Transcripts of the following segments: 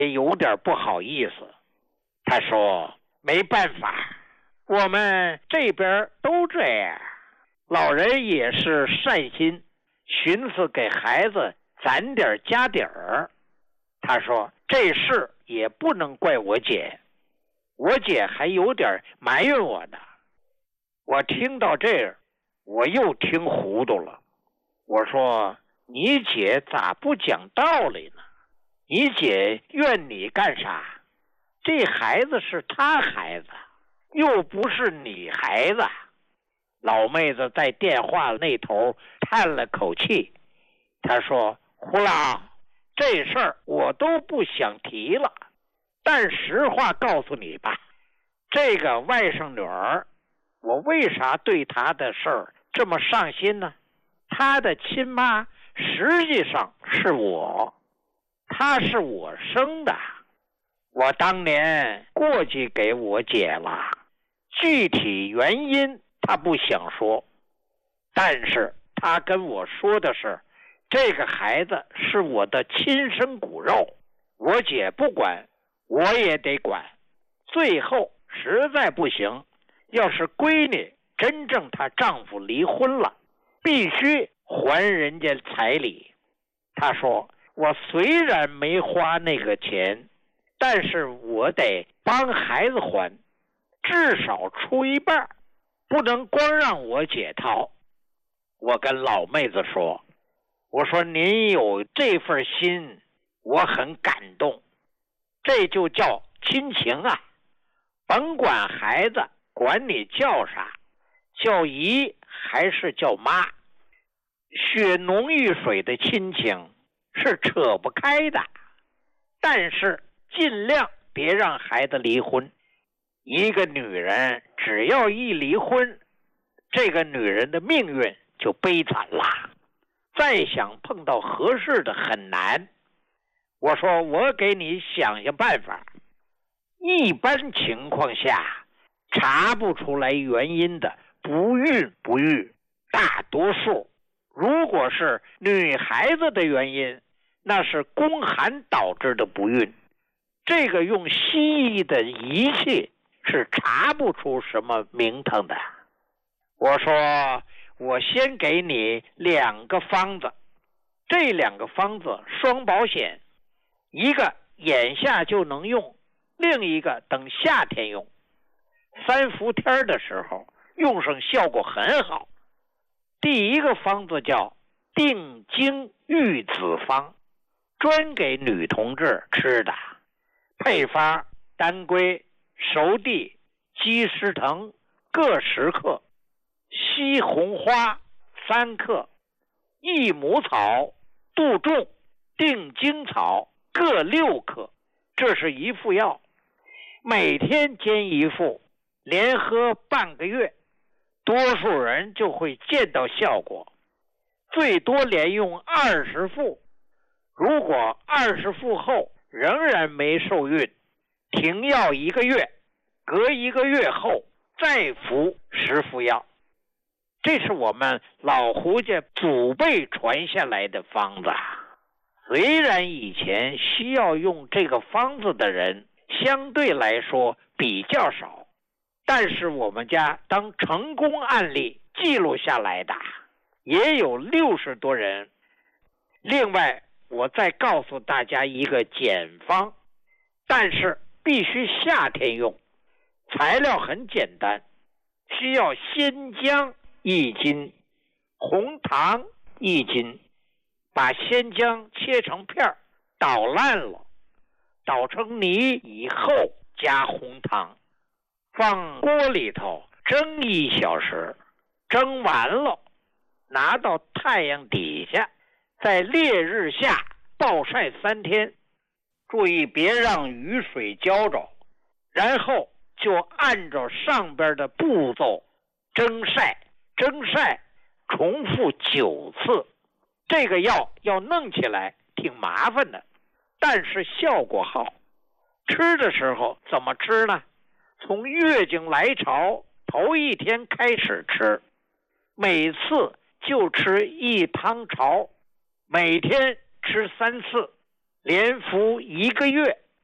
也有点不好意思。他说没办法，我们这边都这样。老人也是善心，寻思给孩子攒点家底儿。他说这事也不能怪我姐，我姐还有点埋怨我呢。我听到这儿，我又听糊涂了。我说你姐咋不讲道理呢？你姐怨你干啥？这孩子是她孩子，又不是你孩子。老妹子在电话那头叹了口气，她说胡老，这事儿我都不想提了，但实话告诉你吧，这个外甥女儿，我为啥对她的事儿这么上心呢？她的亲妈实际上是我，她是我生的。我当年过继给我姐了，具体原因她不想说，但是她跟我说的是，这个孩子是我的亲生骨肉，我姐不管，我也得管。最后实在不行，要是闺女真正她丈夫离婚了，必须还人家彩礼。她说我虽然没花那个钱，但是我得帮孩子还，至少出一半，不能光让我姐掏。我跟老妹子说，我说您有这份心，我很感动，这就叫亲情啊！甭管孩子管你叫啥，叫姨还是叫妈，血浓于水的亲情是扯不开的。但是尽量别让孩子离婚。一个女人只要一离婚，这个女人的命运就悲惨了，再想碰到合适的很难。我说我给你想想办法。一般情况下查不出来原因的不孕不育，大多数如果是女孩子的原因，那是宫寒导致的不孕，这个用西医的仪器是查不出什么名堂的。我说我先给你2个方子，这2个方子双保险，一个眼下就能用，另一个等夏天用，3伏天的时候用上效果很好。第一个方子叫定经玉子方，专给女同志吃的，配方当归、熟地、鸡丝藤各10克，西红花3克，益母草、杜仲、定经草各6克，这是一副药，每天煎一副，连喝半个月，多数人就会见到效果。最多连用20副，如果20副后仍然没受孕，停药1个月，隔1个月后再服10副药。这是我们老胡家祖辈传下来的方子。虽然以前需要用这个方子的人相对来说比较少，但是我们家当成功案例记录下来的也有60多人。另外我再告诉大家一个简方，但是必须夏天用，材料很简单，需要鲜姜1斤，红糖1斤，把鲜姜切成片，捣烂了，捣成泥以后加红糖，放锅里头蒸1小时，蒸完了拿到太阳底下，在烈日下暴晒3天，注意别让雨水浇着，然后就按照上边的步骤蒸晒，重复9次。这个药要弄起来挺麻烦的，但是效果好。吃的时候怎么吃呢？从月经来潮头1天开始吃，每次就吃1汤勺，每天吃3次，连服1个月，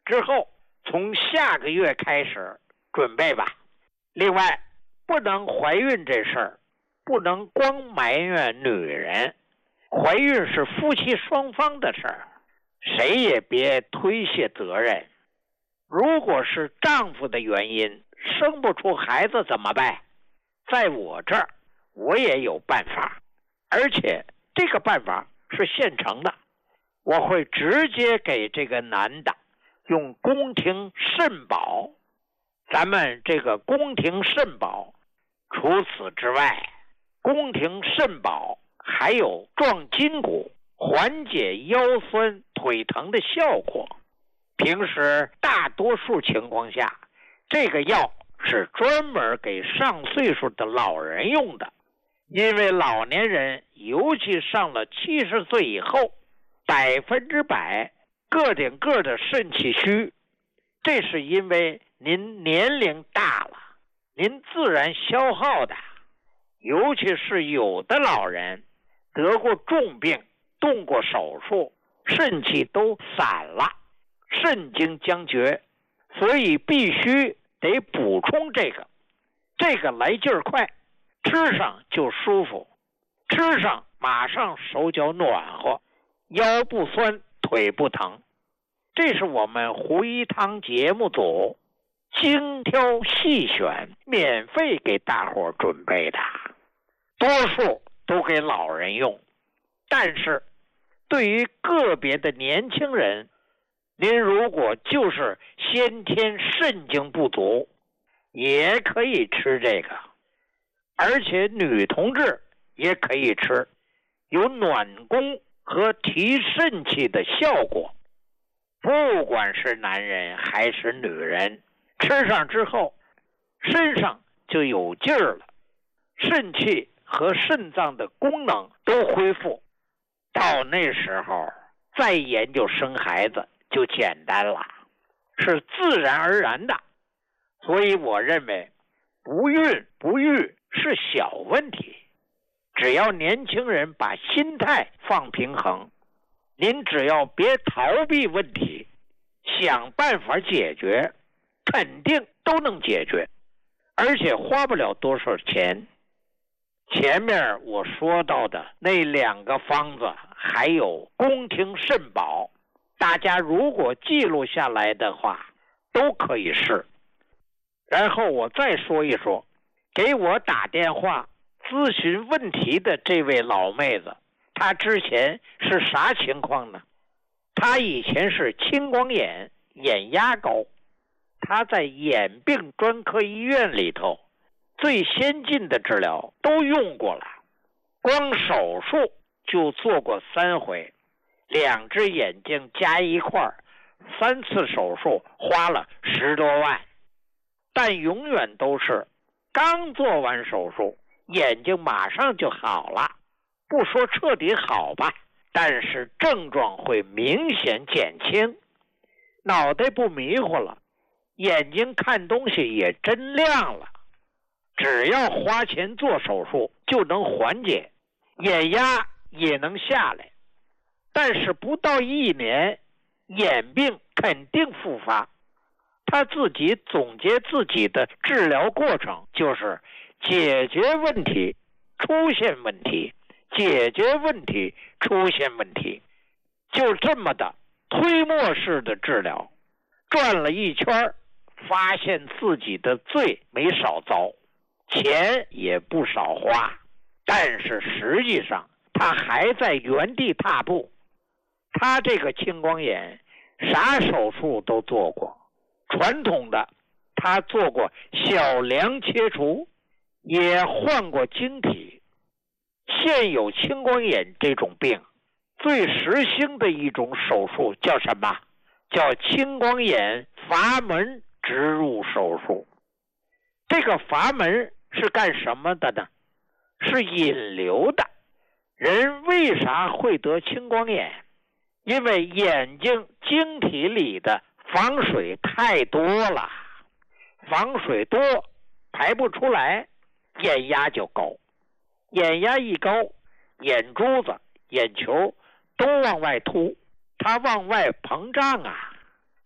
之后从下个月开始准备吧。另外，不能怀孕这事儿，不能光埋怨女人，怀孕是夫妻双方的事儿，谁也别推卸责任。如果是丈夫的原因生不出孩子怎么办？在我这儿我也有办法，而且这个办法是现成的，我会直接给这个男的用宫廷肾宝。咱们这个宫廷肾宝，除此之外，宫廷肾宝还有壮筋骨、缓解腰酸腿疼的效果。平时大多数情况下，这个药是专门给上岁数的老人用的，因为老年人尤其上了70岁以后，100%个顶个的肾气虚，这是因为您年龄大了，您自然消耗的。尤其是有的老人得过重病，动过手术，肾气都散了，肾精将绝，所以必须得补充这个。这个来劲儿快，吃上就舒服，吃上马上手脚暖和，腰不酸，腿不疼。这是我们胡一汤节目组精挑细选，免费给大伙准备的，多数都给老人用。但是对于个别的年轻人，您如果就是先天肾精不足，也可以吃这个，而且女同志也可以吃，有暖宫和提肾气的效果。不管是男人还是女人，吃上之后身上就有劲儿了，肾气和肾脏的功能都恢复。到那时候再研究生孩子就简单了，是自然而然的。所以我认为不孕不育是小问题，只要年轻人把心态放平衡，您只要别逃避问题，想办法解决，肯定都能解决，而且花不了多少钱。前面我说到的那2个方子还有宫廷肾宝，大家如果记录下来的话都可以试。然后我再说一说给我打电话咨询问题的这位老妹子，她之前是啥情况呢？她以前是青光眼，眼压高，她在眼病专科医院里头最先进的治疗都用过了，光手术就做过3回，2只眼睛加一块，3次手术花了10多万，但永远都是刚做完手术眼睛马上就好了，不说彻底好吧，但是症状会明显减轻，脑袋不迷糊了，眼睛看东西也真亮了。只要花钱做手术就能缓解，眼压也能下来，但是不到1年眼病肯定复发。他自己总结自己的治疗过程就是解决问题，出现问题，解决问题，出现问题，就这么的推磨式的治疗，转了一圈，发现自己的罪没少遭，钱也不少花，但是实际上他还在原地踏步。他这个青光眼啥手术都做过，传统的他做过小梁切除，也换过晶体。现有青光眼这种病最时兴的一种手术叫什么？叫青光眼阀门植入手术。这个阀门是干什么的呢？是引流的。人为啥会得青光眼？因为眼睛晶体里的房水太多了，房水多排不出来，眼压就高，眼压一高，眼珠子眼球都往外凸，它往外膨胀啊，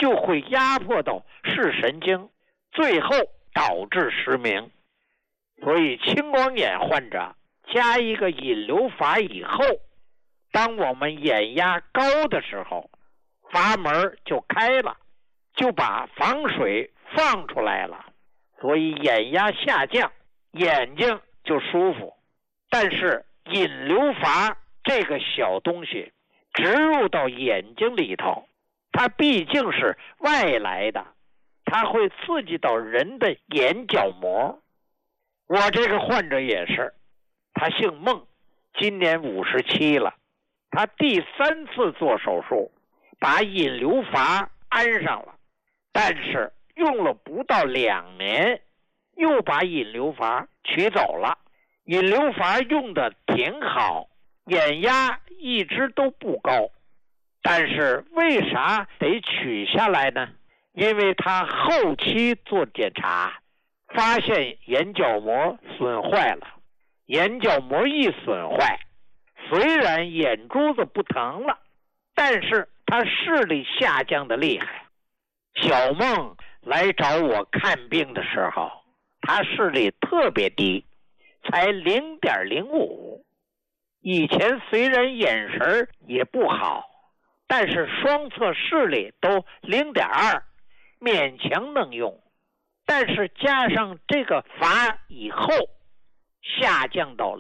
就会压迫到视神经，最后导致失明。所以青光眼患者加一个引流阀以后，当我们眼压高的时候，阀门就开了，就把防水放出来了，所以眼压下降，眼睛就舒服。但是引流阀这个小东西植入到眼睛里头，它毕竟是外来的，它会刺激到人的眼角膜。我这个患者也是，他姓孟，今年57了，他第3次做手术，把引流阀安上了，但是用了不到2年，又把引流阀取走了。引流阀用的挺好，眼压一直都不高，但是为啥得取下来呢？因为他后期做检查，发现眼角膜损坏了。眼角膜一损坏，虽然眼珠子不疼了，但是他视力下降的厉害。小孟来找我看病的时候，他视力特别低，才 0.05。 以前虽然眼神也不好，但是双侧视力都 0.2， 勉强能用。但是加上这个阀以后，下降到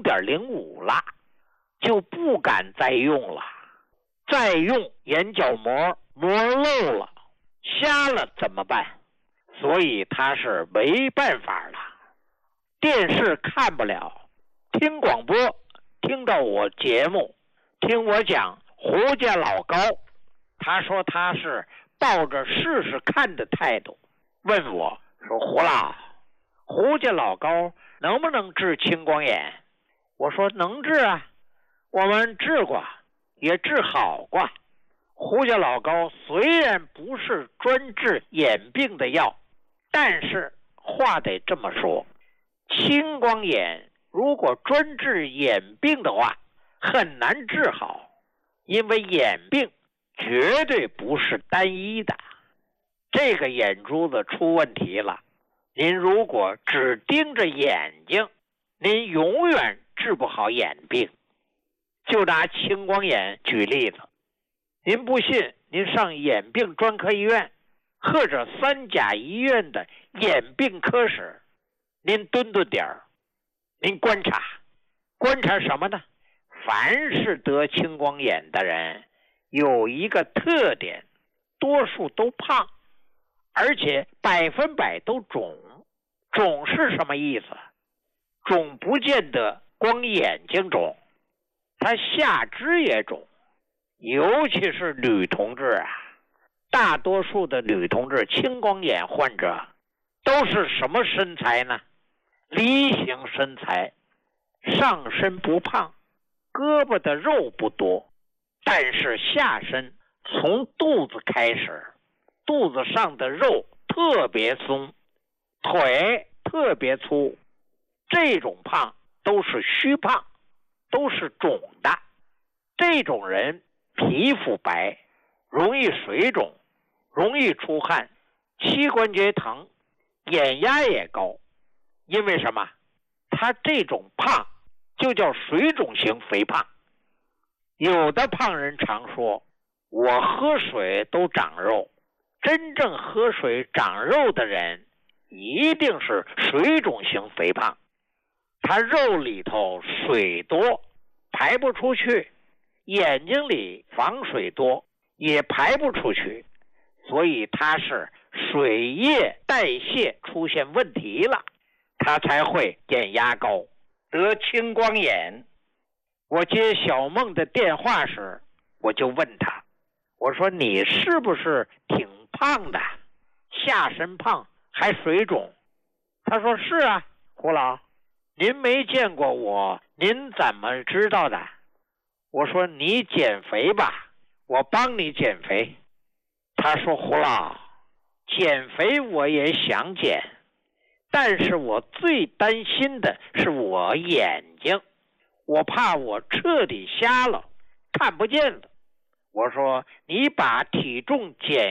0.05 了，就不敢再用了。再用眼角膜磨漏了，瞎了怎么办？所以他是没办法了。电视看不了，听广播，听到我节目，听我讲胡家老高，他说他是抱着试试看的态度，问我说胡家老高能不能治青光眼？我说能治啊，我们治过，也治好过。胡家老高虽然不是专治眼病的药，但是话得这么说，青光眼如果专治眼病的话，很难治好，因为眼病绝对不是单一的。这个眼珠子出问题了，您如果只盯着眼睛，您永远治不好眼病。就拿青光眼举例子，您不信，您上眼病专科医院或者3甲医院的眼病科室，您蹲点儿，您观察什么呢？凡是得青光眼的人有一个特点，多数都胖，而且100%都肿。肿是什么意思？肿不见得光眼睛肿，他下肢也肿。尤其是女同志啊，大多数的女同志青光眼患者都是什么身材呢？梨形身材，上身不胖，胳膊的肉不多，但是下身从肚子开始，肚子上的肉特别松，腿特别粗，这种胖都是虚胖，都是肿的。这种人皮肤白，容易水肿，容易出汗，膝关节疼，眼压也高。因为什么？他这种胖就叫水肿型肥胖。有的胖人常说，我喝水都长肉。真正喝水长肉的人一定是水肿型肥胖，他肉里头水多，排不出去，眼睛里防水多，也排不出去，所以他是水液代谢出现问题了，他才会眼压高，得青光眼。我接小孟的电话时，我就问他，我说你是不是挺胖的，下身胖还水肿？他说是啊，胡老，您没见过我，您怎么知道的？我说你减肥吧，我帮你减肥。他说胡老，减肥我也想减，但是我最担心的是我眼睛，我怕我彻底瞎了，看不见了。我说你把体重减